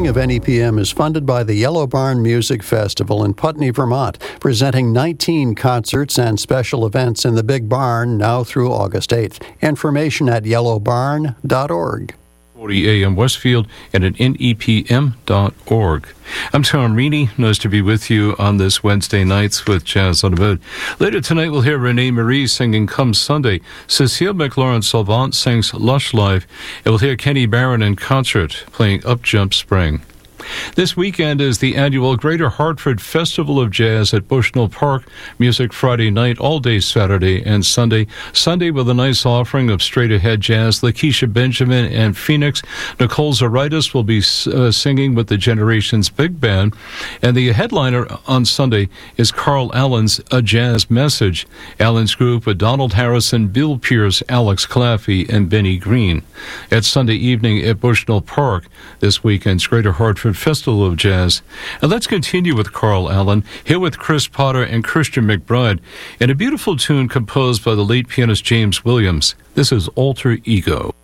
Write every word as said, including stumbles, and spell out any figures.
Spring of N E P M is funded by the Yellow Barn Music Festival in Putney, Vermont, presenting nineteen concerts and special events in the Big Barn now through August eighth. Information at yellow barn dot org. forty A M Westfield and at N E P M dot org. I'm Tom Reaney. Nice to be with you on this Wednesday nights with Jazz on the Boat. Later tonight, we'll hear Renee Marie singing Come Sunday. Cecile McLaurin-Salvant sings Lush Life. And we'll hear Kenny Barron in concert playing Up Jump Spring. This weekend is the annual Greater Hartford Festival of Jazz at Bushnell Park. Music Friday night, all day Saturday and Sunday. Sunday with a nice offering of straight-ahead jazz. Lakeisha Benjamin and Phoenix. Nicole Zaritis will be uh, singing with the Generations Big Band. And the headliner on Sunday is Carl Allen's A Jazz Message. Allen's group with Donald Harrison, Bill Pierce, Alex Claffey, and Benny Green. At Sunday evening at Bushnell Park, this weekend's Greater Hartford Festival of Jazz. And let's continue with Carl Allen, here with Chris Potter and Christian McBride, and a beautiful tune composed by the late pianist James Williams. This is Alter Ego.